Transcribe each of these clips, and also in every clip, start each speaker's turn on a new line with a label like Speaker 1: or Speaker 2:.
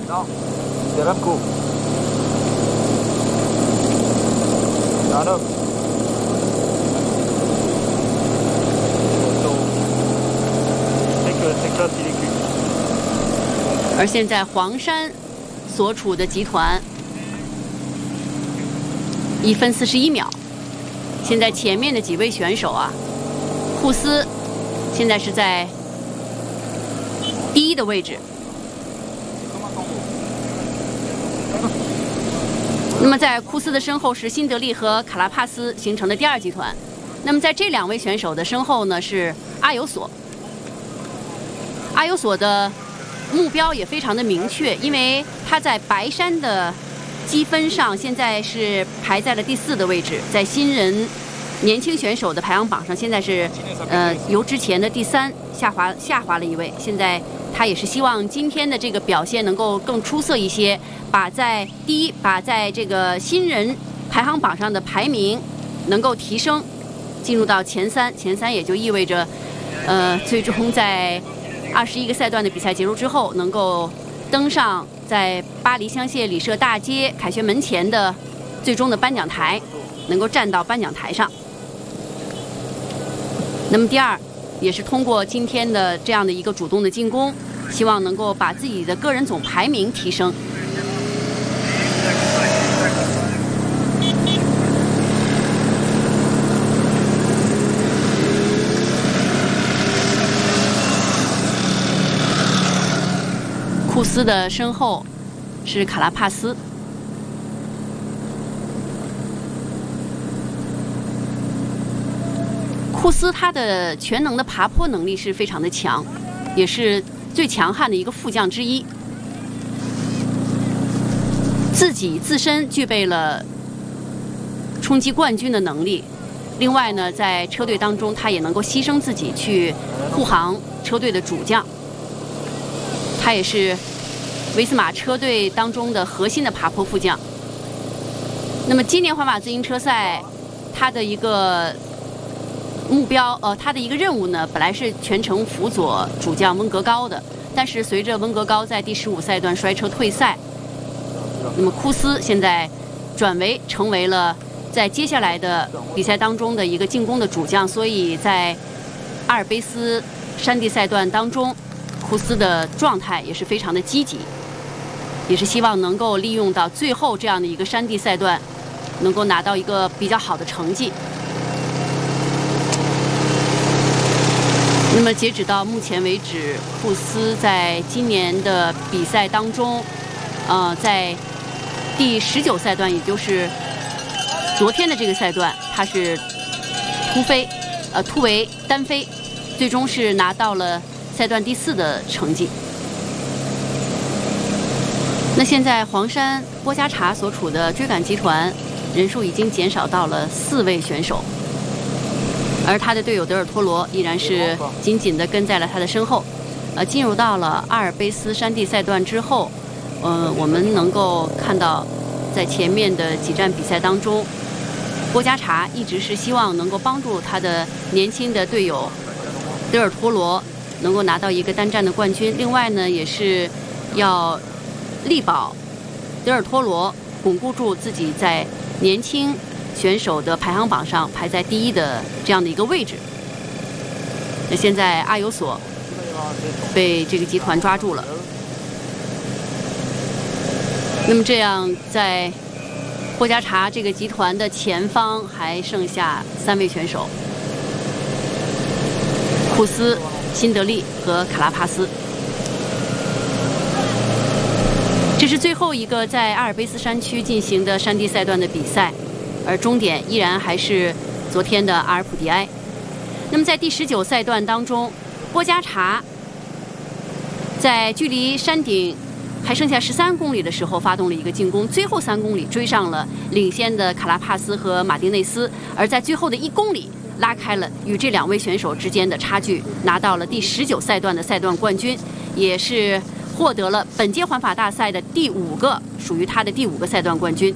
Speaker 1: No, Tiramku. Ano?
Speaker 2: 而现在黄山所处的集团1分41秒，现在前面的几位选手啊，库斯现在是在第1的位置。那么在库斯的身后是辛德利和卡拉帕斯形成的第2集团。那么在这2位选手的身后呢是阿尤索。阿尤索的目标也非常的明确，因为他在白山的积分上现在是排在了第4的位置，在新人年轻选手的排行榜上现在是由之前的第3下滑了1位。现在他也是希望今天的这个表现能够更出色一些，把在这个新人排行榜上的排名能够提升，进入到前3。前3也就意味着最终在21个赛段的比赛结束之后，能够登上在巴黎香榭里舍大街凯旋门前的最终的颁奖台，能够站到颁奖台上。那么第2也是通过今天的这样的一个主动的进攻，希望能够把自己的个人总排名提升。库斯的身后是卡拉帕斯。库斯他的全能的爬坡能力是非常的强，也是最强悍的一个副将之一。自身具备了冲击冠军的能力，另外呢，在车队当中他也能够牺牲自己去护航车队的主将。他也是威斯马车队当中的核心的爬坡副将。那么今年环法自行车赛，他的一个目标，他的一个任务呢，本来是全程辅佐主将温格高的，但是随着温格高在第15赛段摔车退赛，那么库斯现在成为了在接下来的比赛当中的一个进攻的主将，所以在阿尔卑斯山地赛段当中，库斯的状态也是非常的积极，也是希望能够利用到最后这样的一个山地赛段，能够拿到一个比较好的成绩。那么截止到目前为止，库斯在今年的比赛当中，在第19赛段，也就是昨天的这个赛段，他是突围单飞，最终是拿到了赛段第4的成绩。那现在黄山波加查所处的追赶集团人数已经减少到了4位选手，而他的队友德尔托罗依然是紧紧地跟在了他的身后。进入到了阿尔卑斯山地赛段之后，我们能够看到，在前面的几站比赛当中，波加查一直是希望能够帮助他的年轻的队友德尔托罗能够拿到一个单站的冠军。另外呢，也是要力保德尔托罗巩固住自己在年轻选手的排行榜上排在第1的这样的一个位置。那现在阿尤索被这个集团抓住了。那么这样，在波加查这个集团的前方还剩下3位选手：库斯、辛德利和卡拉帕斯。这是最后一个在阿尔卑斯山区进行的山地赛段的比赛，而终点依然还是昨天的阿尔普迪埃。那么在第19赛段当中，波加查在距离山顶还剩下13公里的时候发动了一个进攻，最后3公里追上了领先的卡拉帕斯和马丁内斯，而在最后的1公里拉开了与这2位选手之间的差距，拿到了第19赛段的赛段冠军，也是获得了本届环法大赛的属于他的第5个赛段冠军。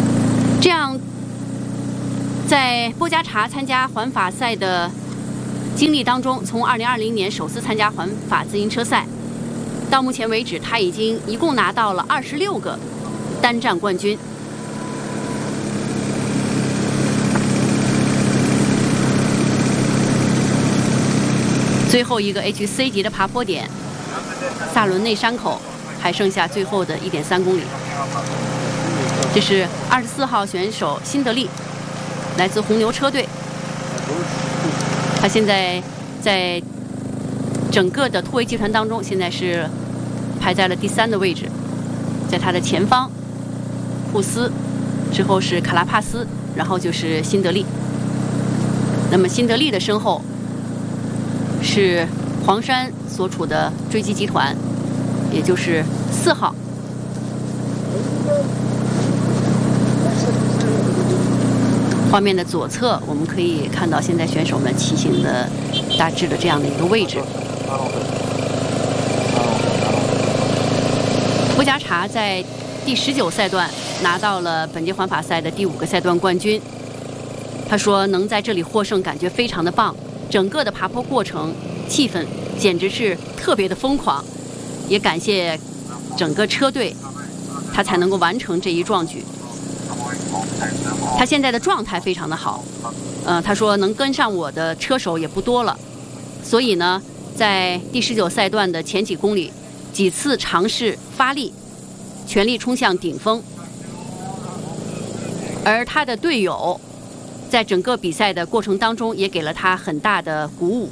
Speaker 2: 这样，在波加查参加环法赛的经历当中，从2020年首次参加环法自行车赛，到目前为止，他已经一共拿到了26个单站冠军。最后一个 HC 级的爬坡点，萨伦内山口，还剩下最后的1.3公里。这是24号选手辛德利，来自红牛车队。他现在在整个的突围集团当中，现在是排在了第3的位置。在他的前方，库斯，之后是卡拉帕斯，然后就是辛德利。那么辛德利的身后是黄山所处的追击集团，也就是4号。画面的左侧，我们可以看到现在选手们骑行的大致的这样的一个位置。布加查在第19赛段拿到了本届环法赛的第5个赛段冠军。他说能在这里获胜，感觉非常的棒。整个的爬坡过程气氛简直是特别的疯狂，也感谢整个车队，他才能够完成这一壮举。他现在的状态非常的好，他说能跟上我的车手也不多了，所以呢，在第19赛段的前几公里，几次尝试发力，全力冲向顶峰，而他的队友在整个比赛的过程当中也给了他很大的鼓舞。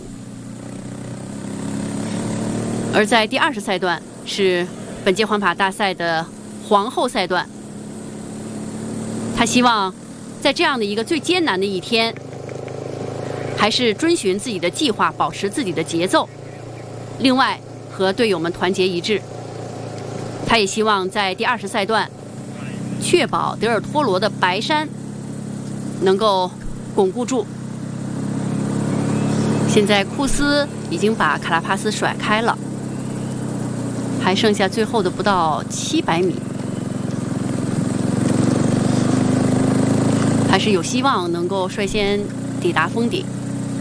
Speaker 2: 而在第20赛段是本届环法大赛的皇后赛段，他希望在这样的一个最艰难的一天，还是遵循自己的计划，保持自己的节奏，另外和队友们团结一致。他也希望在第20赛段确保德尔托罗的白山能够巩固住。现在库斯已经把卡拉帕斯甩开了，还剩下最后的不到700米，还是有希望能够率先抵达峰顶。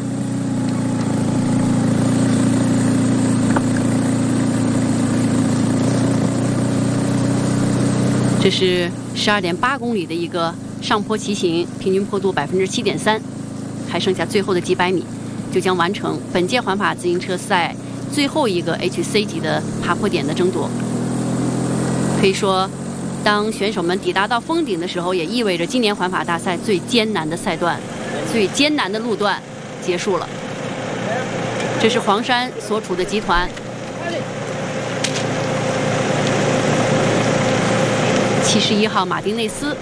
Speaker 2: 这是12.8公里的一个上坡骑行，平均坡度7.3%，还剩下最后的几百米，就将完成本届环法自行车赛最后一个 HC 级的爬坡点的争夺。可以说，当选手们抵达到峰顶的时候，也意味着今年环法大赛最艰难的赛段、最艰难的路段结束了。这是黄山所处的集团。71号马丁内斯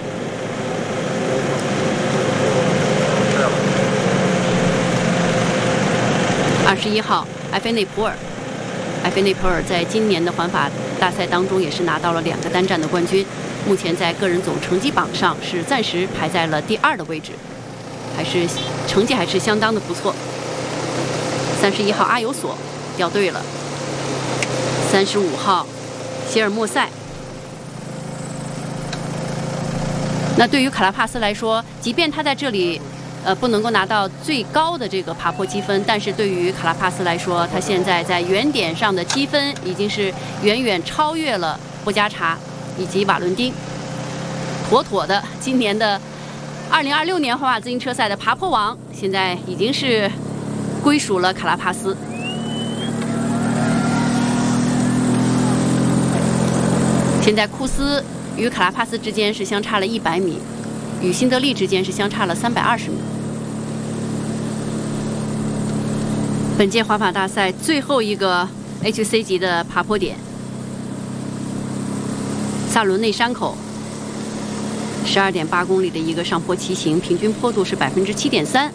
Speaker 2: ，21号埃菲内普尔。埃菲内普尔在今年的环法大赛当中也是拿到了2个单站的冠军，目前在个人总成绩榜上是暂时排在了第2的位置，成绩还是相当的不错。31号阿尤索掉队了，35号希尔莫塞。那对于卡拉帕斯来说，即便他在这里不能够拿到最高的这个爬坡积分，但是对于卡拉帕斯来说，他现在在原点上的积分已经是远远超越了布加查以及瓦伦丁，妥妥的今年的2026年环法自行车赛的爬坡王，现在已经是归属了卡拉帕斯。现在库斯与卡拉帕斯之间是相差了100米，与辛德利之间是相差了320米。本届环法大赛最后一个 HC 级的爬坡点，萨伦内山口，12.8公里的一个上坡骑行，平均坡度是7.3%。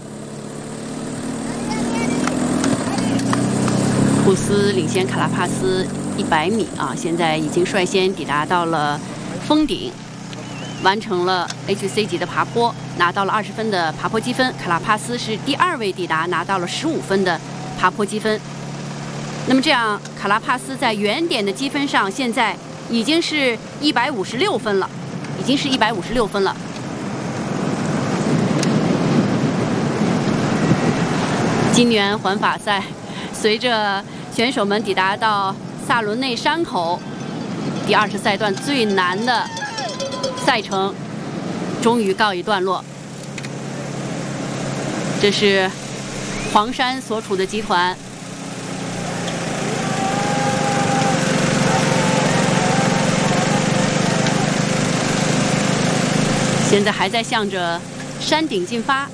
Speaker 2: 库斯领先卡拉帕斯100米啊，现在已经率先抵达到了峰顶，完成了 HC 级的爬坡，拿到了20分的爬坡积分。卡拉帕斯是第2位抵达，拿到了15分的爬坡积分。那么这样，卡拉帕斯在原点的积分上现在已经是156分了，已经是156分了。 今年环法赛，随着选手们抵达到萨伦内山口，第20赛段最难的赛程终于告一段落。这是黄山所处的集团。现在还在向着山顶进发。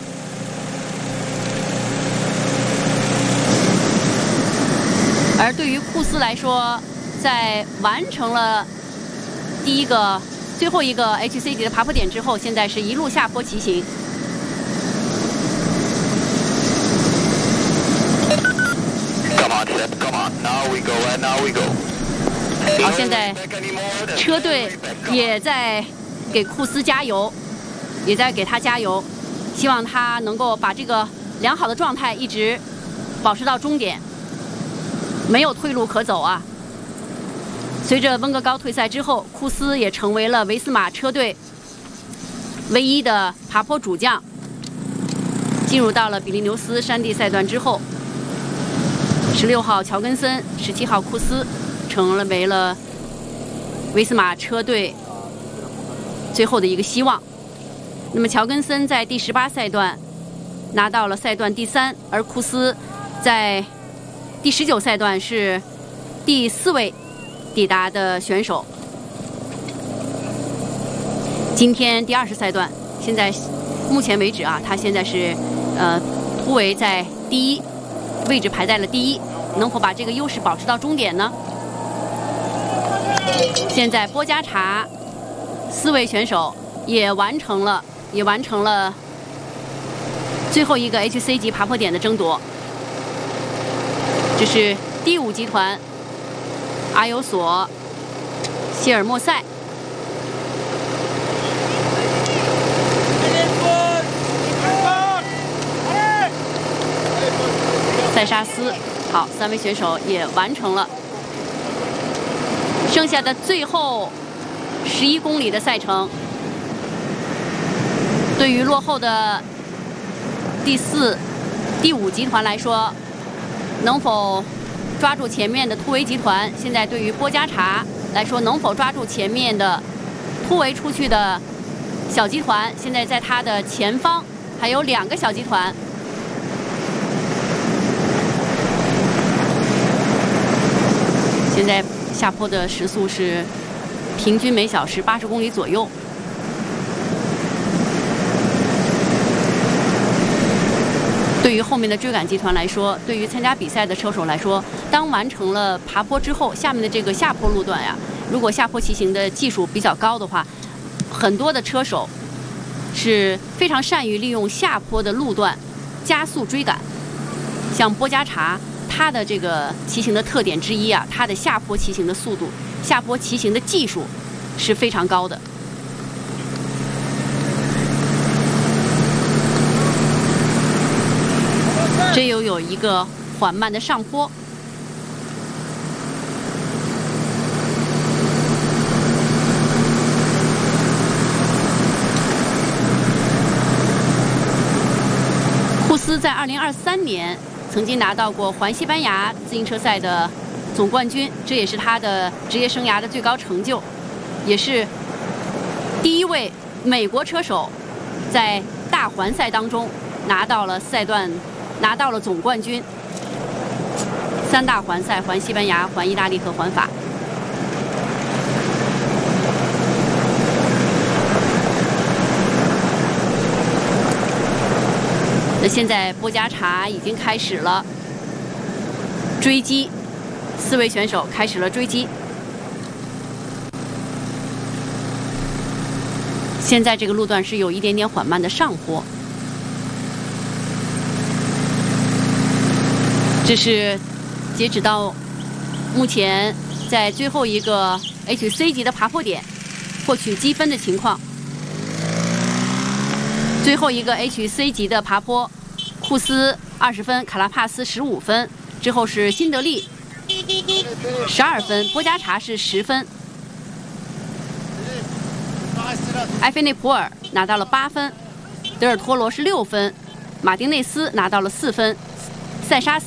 Speaker 2: 而对于库斯来说，在完成了最后一个 HC 级的爬坡点之后，现在是一路下坡骑行。好，现在车队也在给库斯加油，也在给他加油，希望他能够把这个良好的状态一直保持到终点。没有退路可走啊！随着温格高退赛之后，库斯也成为了维斯马车队唯一的爬坡主将。进入到了比利牛斯山地赛段之后，16号乔根森、17号库斯成为了维斯马车队最后的一个希望。那么乔根森在第18赛段拿到了赛段第3，而库斯在第19赛段是第4位抵达的选手。今天第20赛段，现在目前为止啊，他现在是突围在第1位置，排在了第1，能否把这个优势保持到终点呢？现在波加查4位选手也完成了最后一个 HC 级爬坡点的争夺。这是第5集团阿尤索、谢尔莫塞。塞沙斯，好，3位选手也完成了剩下的最后11公里的赛程。对于落后的第4、第5集团来说，能否抓住前面的突围集团？现在对于波加查来说，能否抓住前面的突围出去的小集团？现在在他的前方还有2个小集团。现在下坡的时速是平均每小时80公里左右。对于后面的追赶集团来说，对于参加比赛的车手来说，当完成了爬坡之后，下面的这个下坡路段呀，如果下坡骑行的技术比较高的话，很多的车手是非常善于利用下坡的路段加速追赶。像波加查，他的这个骑行的特点之一啊，他的下坡骑行的速度、下坡骑行的技术是非常高的。这又有一个缓慢的上坡，库斯在2023年曾经拿到过环西班牙自行车赛的总冠军，这也是他的职业生涯的最高成就，也是第1位美国车手在大环赛当中拿到了总冠军。3大环赛：环西班牙、环意大利和环法。那现在波加查已经开始了追击，4位选手开始了追击。现在这个路段是有一点点缓慢的上坡。这是截止到目前在最后一个 HC 级的爬坡点获取积分的情况。最后一个 HC 级的爬坡，库斯20分，卡拉帕斯15分，之后是辛德利12分，波加查是10分，埃菲内普尔拿到了8分，德尔托罗是6分，马丁内斯拿到了4分塞沙斯